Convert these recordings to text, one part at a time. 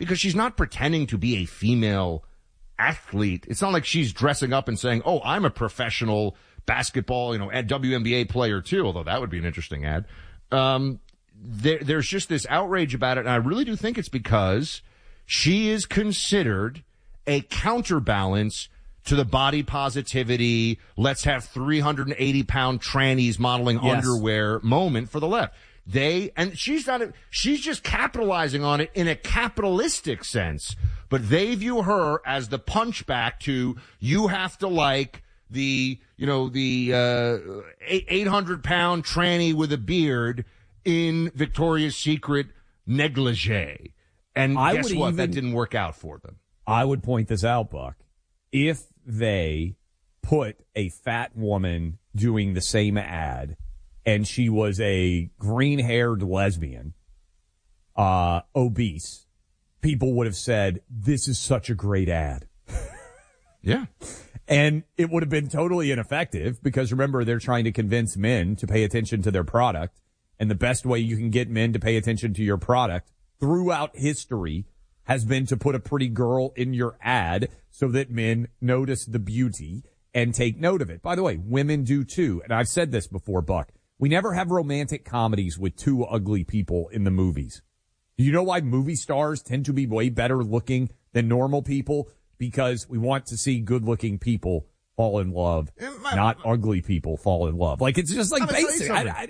because she's not pretending to be a female athlete. It's not like she's dressing up and saying, oh, I'm a professional basketball, and WNBA player too, although that would be an interesting ad. There's just this outrage about it, and I really do think it's because she is considered a counterbalance to the body positivity, let's have 380-pound trannies modeling underwear moment for the left. She's just capitalizing on it in a capitalistic sense, but they view her as the punchback to, you have to like the 800-pound tranny with a beard in Victoria's Secret negligee. And guess what? That didn't work out for them. I would point this out, Buck. If they put a fat woman doing the same ad and she was a green-haired lesbian, obese, people would have said, this is such a great ad. Yeah. And it would have been totally ineffective because, remember, they're trying to convince men to pay attention to their product. And the best way you can get men to pay attention to your product throughout history has been to put a pretty girl in your ad so that men notice the beauty and take note of it. By the way, women do too. And I've said this before, Buck. We never have romantic comedies with two ugly people in the movies. Do you know why movie stars tend to be way better looking than normal people? Because we want to see good-looking people fall in love, not ugly people fall in love. Like, it's just like basic.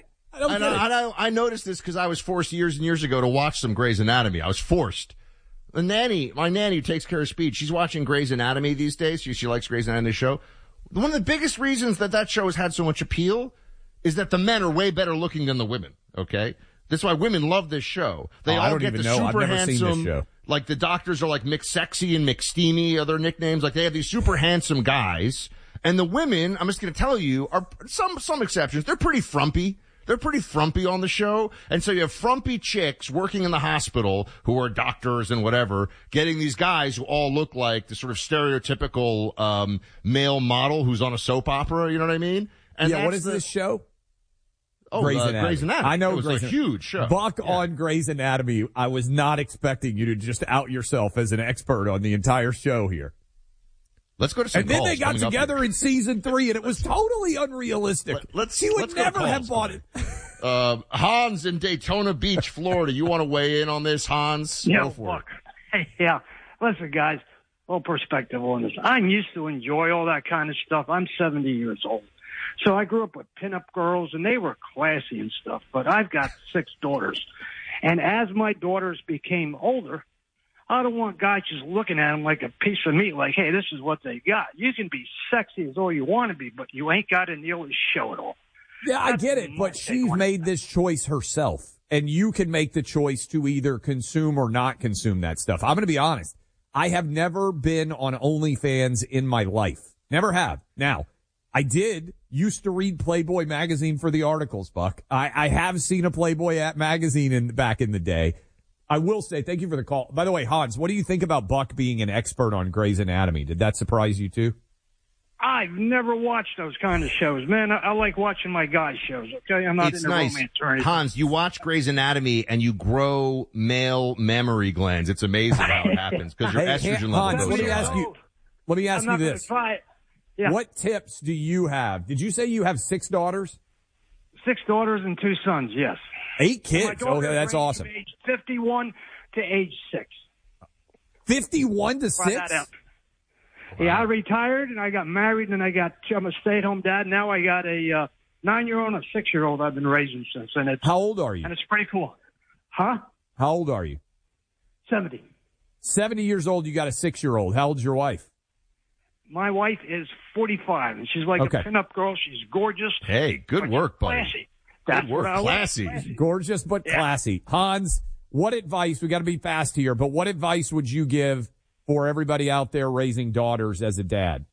I noticed this because I was forced years and years ago to watch some Grey's Anatomy. I was forced. My nanny who takes care of Speed, she's watching Grey's Anatomy these days. She likes Grey's Anatomy show. One of the biggest reasons that show has had so much appeal is that the men are way better looking than the women, okay? That's why women love this show. They all get the super handsome, like the doctors are like McSexy and McSteamy are their nicknames. Like they have these super handsome guys. And the women, I'm just going to tell you, are some exceptions. They're pretty frumpy. They're pretty frumpy on the show. And so you have frumpy chicks working in the hospital who are doctors and whatever, getting these guys who all look like the sort of stereotypical male model who's on a soap opera, you know what I mean? And yeah, what is this show? Oh, Grey's Anatomy. I know it was a huge show. Buck on Grey's Anatomy. I was not expecting you to just out yourself as an expert on the entire show here. Let's go to some calls. And then they got together in season 3, and it was totally unrealistic. He would never have bought it. Hans in Daytona Beach, Florida. You want to weigh in on this, Hans? Yeah, look. Hey, yeah. Listen, guys, a little perspective on this. I'm used to enjoy all that kind of stuff. I'm 70 years old. So I grew up with pinup girls, and they were classy and stuff. But I've got 6 daughters. And as my daughters became older, I don't want guys just looking at them like a piece of meat, like, hey, this is what they got. You can be sexy as all you want to be, but you ain't got to nearly show it all. Yeah, I get it, but she's made this choice herself, and you can make the choice to either consume or not consume that stuff. I'm going to be honest. I have never been on OnlyFans in my life. Never have. Now, I used to read Playboy magazine for the articles, Buck. I have seen a Playboy magazine back in the day. I will say, thank you for the call. By the way, Hans, what do you think about Buck being an expert on Grey's Anatomy? Did that surprise you too? I've never watched those kind of shows, man. I like watching my guys' shows, okay? I'm not into romance or anything. Hans, you watch Grey's Anatomy and you grow male mammary glands. It's amazing how it happens because your estrogen level goes down. Let me ask you this. Yeah. What tips do you have? Did you say you have 6 daughters? 6 daughters and 2 sons, yes. 8 kids. Okay, that's awesome. Age 51 to age 6. 51 to 6? Wow. Yeah, I retired and I got married and I'm a stay-at-home dad. Now I got a 9-year-old and a 6-year-old I've been raising since. And how old are you? And it's pretty cool. Huh? How old are you? 70. 70 years old. You got a 6-year-old. How old's your wife? My wife is 45 and she's like a pinup girl. She's gorgeous. Hey, good work, buddy. Classy. Good work, classy. Gorgeous but classy. Hans, what advice, we got to be fast here, but what advice would you give for everybody out there raising daughters as a dad?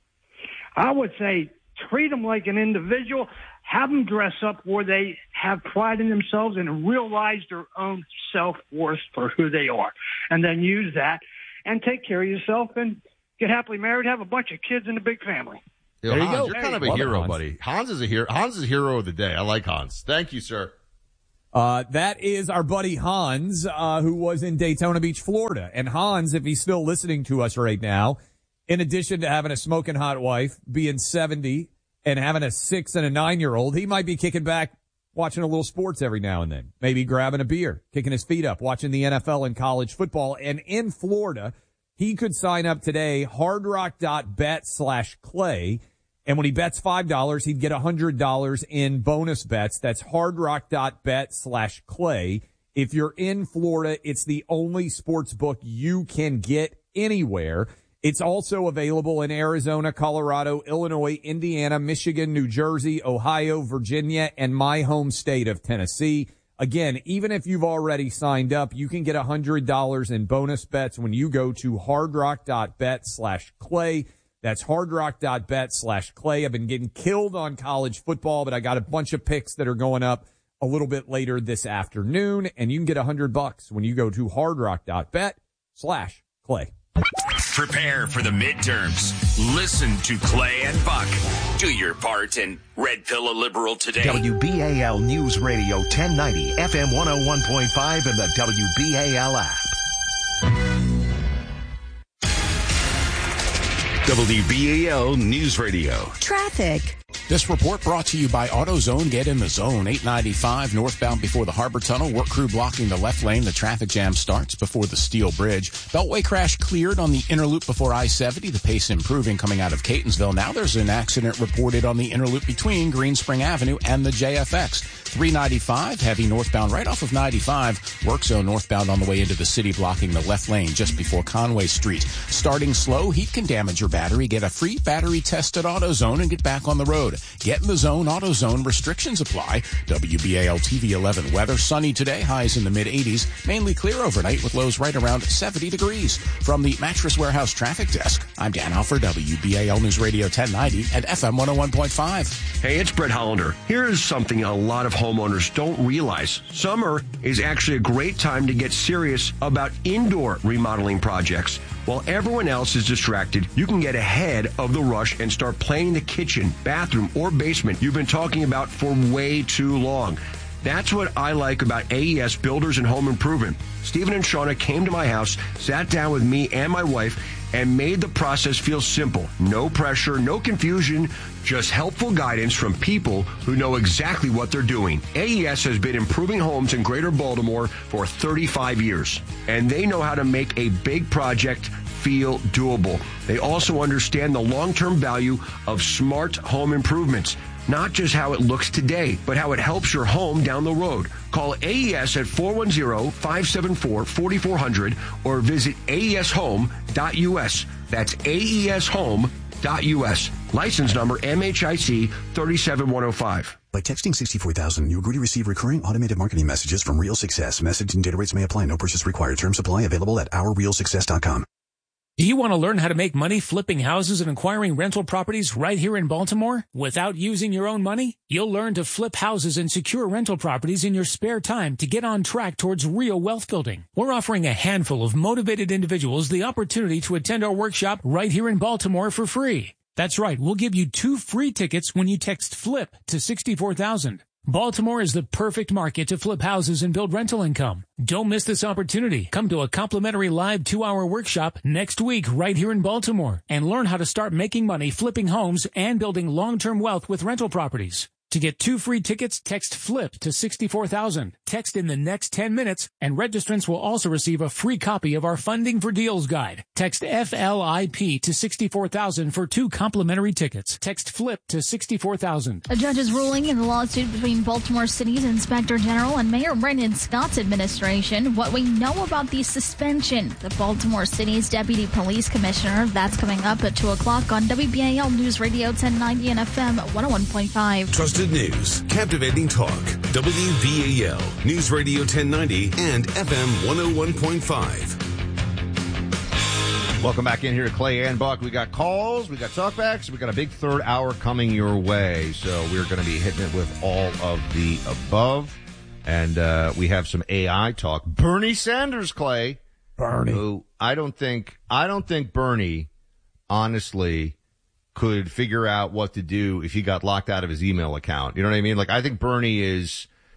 I would say treat them like an individual. Have them dress up where they have pride in themselves and realize their own self-worth for who they are. And then use that and take care of yourself and get happily married, have a bunch of kids and a big family. There you go. You're kind of a hero, buddy. Hans is a hero. Hans is a hero of the day. I like Hans. Thank you, sir. That is our buddy Hans, who was in Daytona Beach, Florida. And Hans, if he's still listening to us right now, in addition to having a smoking hot wife, being 70, and having a 6 and a 9-year-old, he might be kicking back, watching a little sports every now and then. Maybe grabbing a beer, kicking his feet up, watching the NFL and college football. And in Florida, he could sign up today, hardrock.bet/Clay. And when he bets $5, he'd get $100 in bonus bets. That's hardrock.bet/Clay. If you're in Florida, it's the only sports book you can get anywhere. It's also available in Arizona, Colorado, Illinois, Indiana, Michigan, New Jersey, Ohio, Virginia, and my home state of Tennessee. Again, even if you've already signed up, you can get $100 in bonus bets when you go to hardrock.bet/Clay. That's hardrock.bet/Clay. I've been getting killed on college football, but I got a bunch of picks that are going up a little bit later this afternoon, and you can get $100 when you go to hardrock.bet/Clay. Prepare for the midterms. Listen to Clay and Buck. Do your part and red pill a liberal today. WBAL News Radio 1090, FM 101.5, and the WBAL app. WBAL News Radio. Traffic. This report brought to you by AutoZone. Get in the zone. 895 northbound before the Harbor Tunnel. Work crew blocking the left lane. The traffic jam starts before the Steel Bridge. Beltway crash cleared on the inner loop before I-70. The pace improving coming out of Catonsville. Now there's an accident reported on the inner loop between Greenspring Avenue and the JFX. 395 heavy northbound right off of 95. Work zone northbound on the way into the city blocking the left lane just before Conway Street. Starting slow, heat can damage your battery. Get a free battery test at AutoZone and get back on the road. Get in the zone. AutoZone. Restrictions apply. WBAL TV 11 weather. Sunny today. Highs in the mid-80s. Mainly clear overnight with lows right around 70 degrees. From the Mattress Warehouse Traffic Desk, I'm Dan Alford, WBAL News Radio 1090 and FM 101.5. Hey, it's Brett Hollander. Here's something a lot of homeowners don't realize. Summer is actually a great time to get serious about indoor remodeling projects. While everyone else is distracted, you can get ahead of the rush and start planning the kitchen, bathroom, or basement you've been talking about for way too long. That's what I like about AES Builders and Home Improvement. Stephen and Shauna came to my house, sat down with me and my wife, and made the process feel simple. No pressure, no confusion, just helpful guidance from people who know exactly what they're doing. AES has been improving homes in Greater Baltimore for 35 years, and they know how to make a big project feel doable. They also understand the long-term value of smart home improvements. Not just how it looks today, but how it helps your home down the road. Call AES at 410-574-4400 or visit aeshome.us. That's aeshome.us. License number MHIC 37105. By texting 64,000, you agree to receive recurring automated marketing messages from Real Success. Message and data rates may apply. No purchase required. Terms apply. Available at ourrealsuccess.com. Do you want to learn how to make money flipping houses and acquiring rental properties right here in Baltimore without using your own money? You'll learn to flip houses and secure rental properties in your spare time to get on track towards real wealth building. We're offering a handful of motivated individuals the opportunity to attend our workshop right here in Baltimore for free. That's right. We'll give you 2 free tickets when you text FLIP to 64,000. Baltimore is the perfect market to flip houses and build rental income. Don't miss this opportunity. Come to a complimentary live 2-hour workshop next week right here in Baltimore and learn how to start making money flipping homes and building long-term wealth with rental properties. To get 2 free tickets, text FLIP to 64,000. Text in the next 10 minutes, and registrants will also receive a free copy of our Funding for Deals guide. Text FLIP to 64,000 for 2 complimentary tickets. Text FLIP to 64,000. A judge's ruling in the lawsuit between Baltimore City's Inspector General and Mayor Brandon Scott's administration. What we know about the suspension. The Baltimore City's Deputy Police Commissioner. That's coming up at 2 o'clock on WBAL News Radio 1090 and FM 101.5. Trusted news, captivating talk, WBAL News Radio 1090 and FM 101.5. Welcome back in here to Clay and Buck. We got calls, we got talkbacks, we got a big third hour coming your way. So we're going to be hitting it with all of the above. And we have some AI talk. Bernie Sanders, Clay. Bernie. Who I don't think Bernie, honestly, could figure out what to do if he got locked out of his email account. You know what I mean? Like, I think Bernie is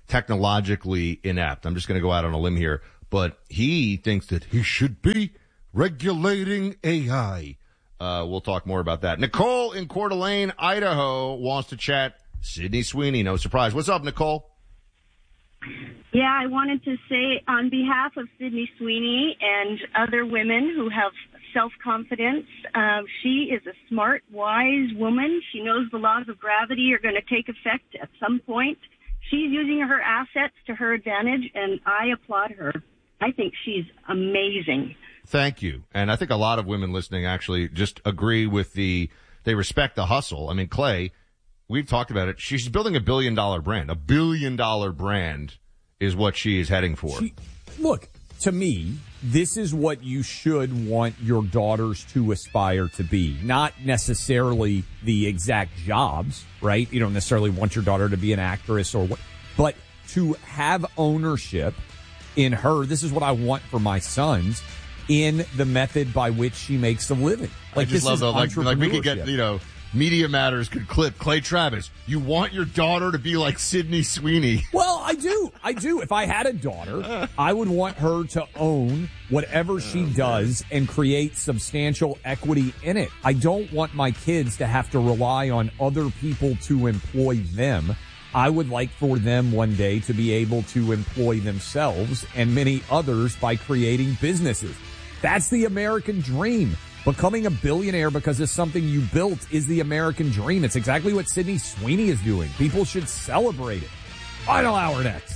technologically inept. I'm just going to go out on a limb here, but he thinks that he should be regulating AI. We'll talk more about that. Nicole in Coeur d'Alene, Idaho, wants to chat Sydney Sweeney. No surprise. What's up, Nicole? Yeah, I wanted to say on behalf of Sydney Sweeney and other women who have self-confidence, she is a smart, wise woman. She knows the laws of gravity are going to take effect at some point. She's using her assets to her advantage, and I applaud her. I think she's amazing. Thank you. And I think a lot of women listening actually just agree with they respect the hustle. I mean, Clay, we've talked about it. She's building $1 billion brand. $1 billion brand is what she is heading for. Look, to me, this is what you should want your daughters to aspire to be. Not necessarily the exact jobs, right? You don't necessarily want your daughter to be an actress or what, but to have ownership in her. This is what I want for my sons in the method by which she makes a living. Like, I just love that. Like we could get, Media Matters could clip Clay Travis. You want your daughter to be like Sydney Sweeney. Well, I do. If I had a daughter, I would want her to own whatever she does and create substantial equity in it. I don't want my kids to have to rely on other people to employ them. I would like for them one day to be able to employ themselves and many others by creating businesses. That's the American dream. Becoming a billionaire because of something you built is the American dream. It's exactly what Sydney Sweeney is doing. People should celebrate it. Final hour next.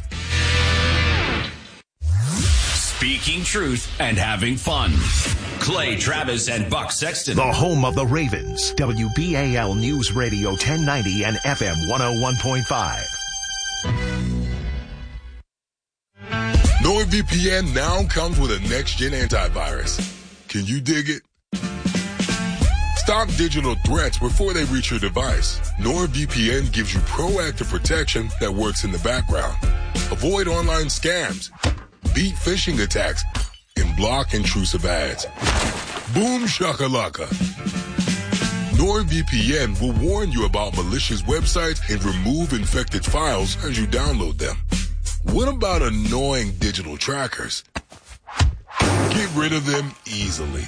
Speaking truth and having fun. Clay Travis and Buck Sexton. The home of the Ravens. WBAL News Radio 1090 and FM 101.5. NordVPN now comes with a next-gen antivirus. Can you dig it? Stop digital threats before they reach your device. NordVPN gives you proactive protection that works in the background. Avoid online scams, beat phishing attacks, and block intrusive ads. Boom shakalaka. NordVPN will warn you about malicious websites and remove infected files as you download them. What about annoying digital trackers? Get rid of them easily.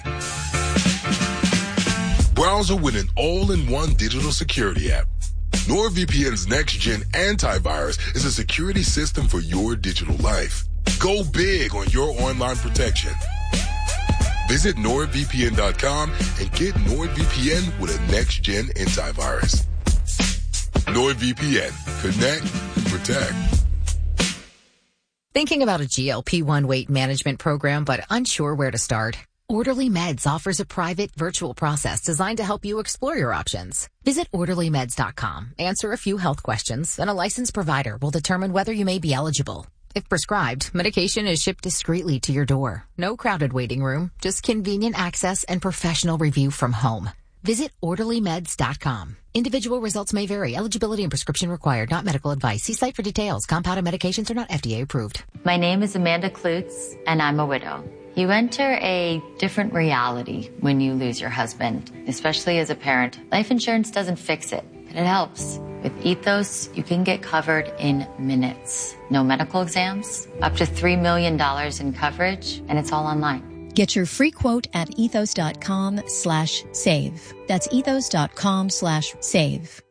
Browser with an all-in-one digital security app. NordVPN's next-gen antivirus is a security system for your digital life. Go big on your online protection. Visit NordVPN.com and get NordVPN with a next-gen antivirus. NordVPN. Connect and protect. Thinking about a GLP-1 weight management program but unsure where to start? Orderly Meds offers a private virtual process designed to help you explore your options. Visit OrderlyMeds.com, answer a few health questions, and a licensed provider will determine whether you may be eligible. If prescribed, medication is shipped discreetly to your door. No crowded waiting room, just convenient access and professional review from home. Visit OrderlyMeds.com. Individual results may vary. Eligibility and prescription required. Not medical advice. See site for details. Compounded medications are not FDA approved. My name is Amanda Klutz, and I'm a widow. You enter a different reality when you lose your husband, especially as a parent. Life insurance doesn't fix it, but it helps. With Ethos, you can get covered in minutes. No medical exams, up to $3 million in coverage, and it's all online. Get your free quote at ethos.com/save. That's ethos.com/save.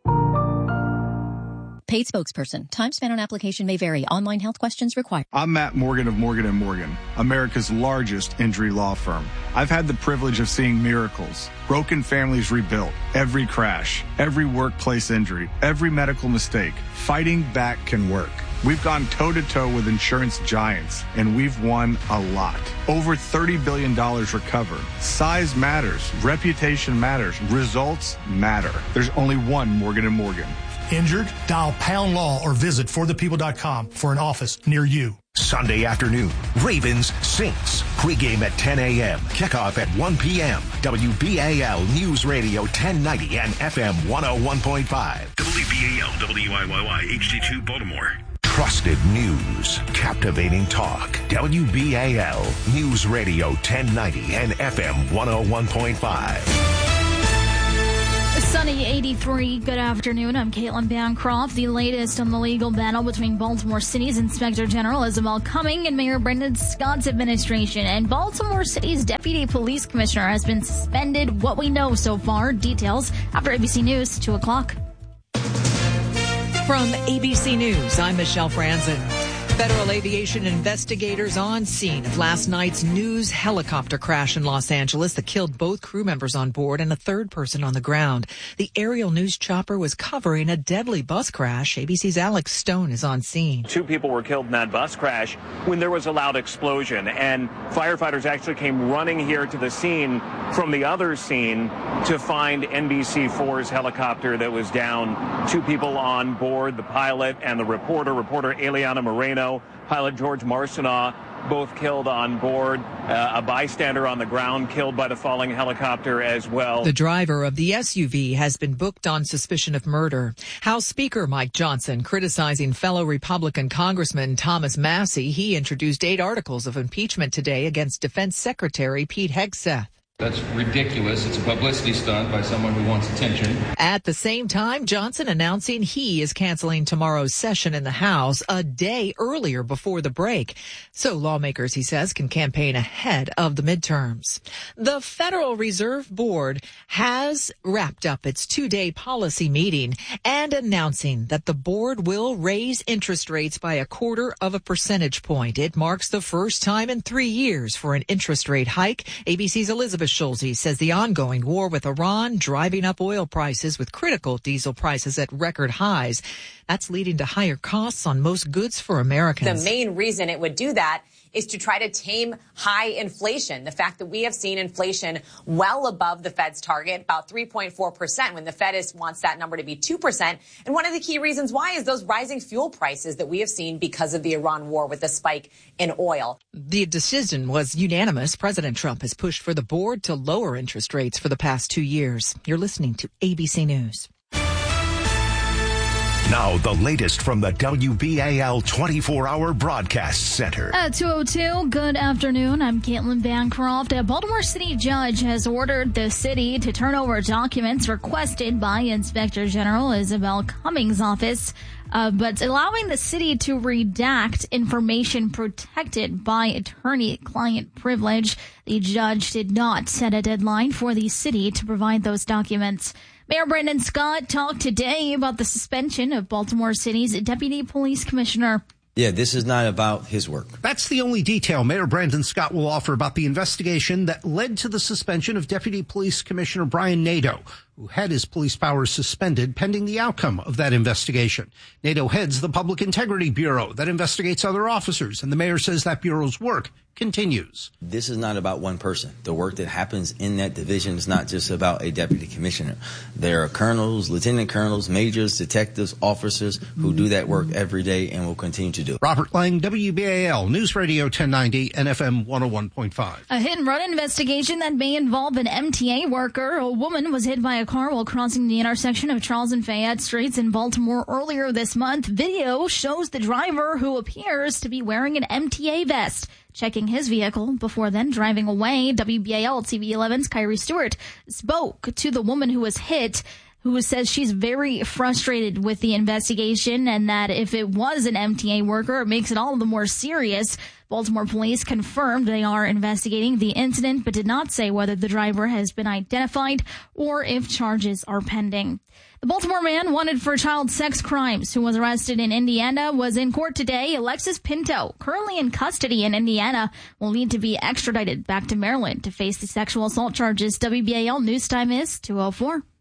Paid spokesperson. Time spent on application may vary. Online health questions required. I'm Matt Morgan of Morgan & Morgan, America's largest injury law firm. I've had the privilege of seeing miracles. Broken families rebuilt. Every crash, every workplace injury, every medical mistake. Fighting back can work. We've gone toe-to-toe with insurance giants, and we've won a lot. Over $30 billion recovered. Size matters. Reputation matters. Results matter. There's only one Morgan & Morgan. Injured? Dial Pound Law or visit forthepeople.com for an office near you. Sunday afternoon, Ravens Saints. Pregame at 10 a.m. Kickoff at 1 p.m. WBAL News Radio 1090 and FM 101.5. WBAL WIYY HD2 Baltimore. Trusted news. Captivating talk. WBAL News Radio 1090 and FM 101.5. Sunny 83. Good afternoon. I'm Caitlin Bancroft. The latest on the legal battle between Baltimore City's Inspector General Isabel Cumming and Mayor Brendan Scott's administration. And Baltimore City's Deputy Police Commissioner has been suspended. What we know so far. Details after ABC News, 2 o'clock. From ABC News, I'm Michelle Franzen. Federal aviation investigators on scene of last night's news helicopter crash in Los Angeles that killed both crew members on board and a third person on the ground. The aerial news chopper was covering a deadly bus crash. ABC's Alex Stone is on scene. 2 people were killed in that bus crash when there was a loud explosion, and firefighters actually came running here to the scene from the other scene to find NBC4's helicopter that was down. 2 people on board, the pilot and the reporter Eliana Moreno. Pilot George Marcinaw, both killed on board. A bystander on the ground killed by the falling helicopter as well. The driver of the SUV has been booked on suspicion of murder. House Speaker Mike Johnson criticizing fellow Republican Congressman Thomas Massie. He introduced 8 articles of impeachment today against Defense Secretary Pete Hegseth. That's ridiculous. It's a publicity stunt by someone who wants attention. At the same time, Johnson announcing he is canceling tomorrow's session in the House a day earlier before the break. So lawmakers, he says, can campaign ahead of the midterms. The Federal Reserve Board has wrapped up its 2-day policy meeting and announcing that the board will raise interest rates by 0.25 percentage point. It marks the first time in 3 years for an interest rate hike. ABC's Elizabeth Schulze says the ongoing war with Iran driving up oil prices with critical diesel prices at record highs. That's leading to higher costs on most goods for Americans. The main reason it would do that is to try to tame high inflation. The fact that we have seen inflation well above the Fed's target, about 3.4%, when the Fed wants that number to be 2%. And one of the key reasons why is those rising fuel prices that we have seen because of the Iran war with the spike in oil. The decision was unanimous. President Trump has pushed for the board to lower interest rates for the past 2 years. You're listening to ABC News. Now, the latest from the WBAL 24-hour broadcast center. At 2:02, good afternoon. I'm Caitlin Bancroft. A Baltimore City judge has ordered the city to turn over documents requested by Inspector General Isabel Cumming's office, but allowing the city to redact information protected by attorney-client privilege. The judge did not set a deadline for the city to provide those documents. Mayor Brendan Scott talked today about the suspension of Baltimore City's Deputy Police Commissioner. Yeah, this is not about his work. That's the only detail Mayor Brendan Scott will offer about the investigation that led to the suspension of Deputy Police Commissioner Brian Nadeau, who had his police powers suspended pending the outcome of that investigation. Nadeau heads the Public Integrity Bureau that investigates other officers, and the mayor says that bureau's work continues. This is not about one person. The work that happens in that division is not just about a deputy commissioner. There are colonels, lieutenant colonels, majors, detectives, officers who do that work every day and will continue to do it. Robert Lang, WBAL News Radio 1090 and FM 101.5. A hit-and-run investigation that may involve an MTA worker. A woman was hit by a car while crossing the intersection of Charles and Fayette Streets in Baltimore earlier this month. Video shows the driver, who appears to be wearing an MTA vest, checking his vehicle before then driving away. WBAL TV 11's Kyrie Stewart spoke to the woman who was hit, who says she's very frustrated with the investigation and that if it was an MTA worker, it makes it all the more serious. Baltimore police confirmed they are investigating the incident, but did not say whether the driver has been identified or if charges are pending. The Baltimore man wanted for child sex crimes who was arrested in Indiana was in court today. Alexis Pinto, currently in custody in Indiana, will need to be extradited back to Maryland to face the sexual assault charges. WBAL news time is 2:04.